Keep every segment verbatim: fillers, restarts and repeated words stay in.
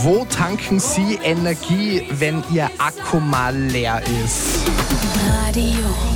Wo tanken Sie Energie, wenn Ihr Akku mal leer ist? Radio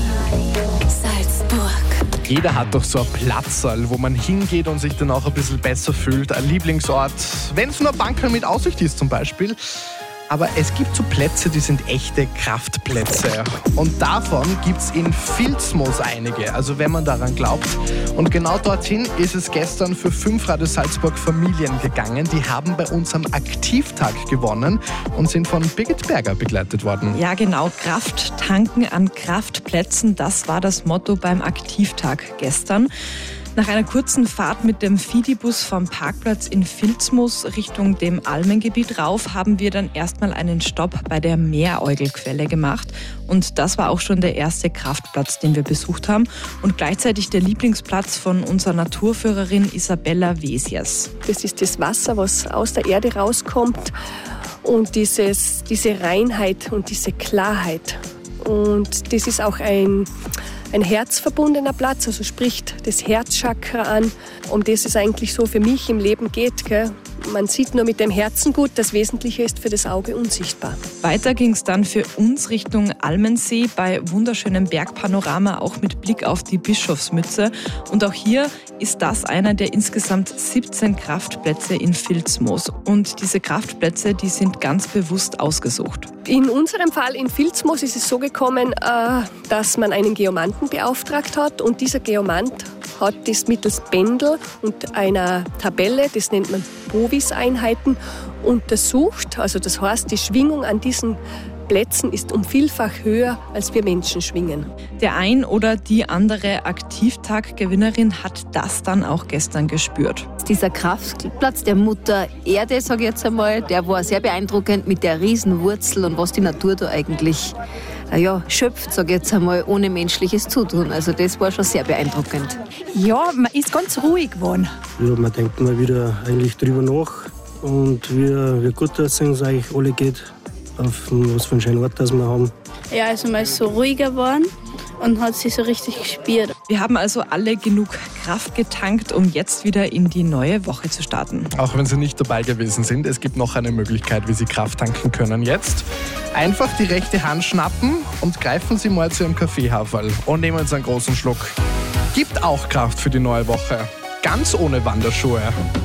Salzburg. Jeder hat doch so ein Platzerl, wo man hingeht und sich dann auch ein bisschen besser fühlt. Ein Lieblingsort, wenn es nur ein Bankerl mit Aussicht ist zum Beispiel. Aber es gibt so Plätze, die sind echte Kraftplätze. Und davon gibt es in Vilsmos einige, also wenn man daran glaubt. Und genau dorthin ist es gestern für fünf Radio Salzburg Familien gegangen. Die haben bei uns am Aktivtag gewonnen und sind von Birgit Berger begleitet worden. Ja genau, Kraft tanken an Kraftplätzen, das war das Motto beim Aktivtag gestern. Nach einer kurzen Fahrt mit dem Fidibus vom Parkplatz in Vilsmos Richtung dem Almengebiet rauf haben wir dann erstmal einen Stopp bei der Meeräugelquelle gemacht. Und das war auch schon der erste Kraftplatz, den wir besucht haben. Und gleichzeitig der Lieblingsplatz von unserer Naturführerin Isabella Wesias. Das ist das Wasser, was aus der Erde rauskommt. Und dieses, diese Reinheit und diese Klarheit. Und das ist auch ein... ein herzverbundener Platz, also spricht das Herzchakra an, um das es eigentlich so für mich im Leben geht. Gell? Man sieht nur mit dem Herzen gut, das Wesentliche ist für das Auge unsichtbar. Weiter ging es dann für uns Richtung Almensee bei wunderschönem Bergpanorama, auch mit Blick auf die Bischofsmütze. Und auch hier ist das einer der insgesamt siebzehn Kraftplätze in Vilsmos. Und diese Kraftplätze, die sind ganz bewusst ausgesucht. In unserem Fall in Vilsmos ist es so gekommen, dass man einen Geomanten beauftragt hat und dieser Geomant hat das mittels Pendel und einer Tabelle, das nennt man Bovis-Einheiten, untersucht. Also das heißt, die Schwingung an diesen Plätzen ist um vielfach höher, als wir Menschen schwingen. Der ein oder die andere Aktivtag-Gewinnerin hat das dann auch gestern gespürt. Dieser Kraftplatz der Mutter Erde, sage ich jetzt einmal, der war sehr beeindruckend mit der Riesenwurzel und was die Natur da eigentlich ja, schöpft, sage ich jetzt einmal, ohne menschliches Zutun. Also das war schon sehr beeindruckend. Ja, man ist ganz ruhig geworden. Ja, man denkt mal wieder eigentlich drüber nach und wie, wie gut es uns eigentlich alle geht, auf was für einen schönen Ort das wir haben. Ja, also man ist so ruhiger geworden und hat sich so richtig gespürt. Wir haben also alle genug Kraft getankt, um jetzt wieder in die neue Woche zu starten. Auch wenn Sie nicht dabei gewesen sind, es gibt noch eine Möglichkeit, wie Sie Kraft tanken können jetzt. Einfach die rechte Hand schnappen und greifen Sie mal zu Ihrem Kaffeehaferl und nehmen Sie einen großen Schluck. Gibt auch Kraft für die neue Woche. Ganz ohne Wanderschuhe.